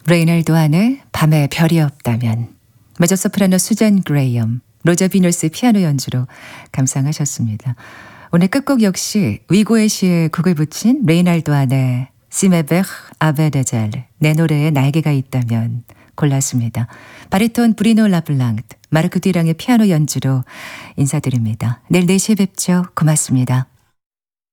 레이널도 안에 밤에 별이 없다면, 메조소프라노 수잔 그레이엄, 로저 비노스의 피아노 연주로 감상하셨습니다. 오늘 끝곡 역시 위고의 시에 곡을 붙인 레이날도 안에 시메베르 아베데젤, 내 노래에 날개가 있다면 골랐습니다. 바리톤 브리노 라블랑드, 마르크 듀랑의 피아노 연주로 인사드립니다. 내일 4시에 뵙죠. 고맙습니다.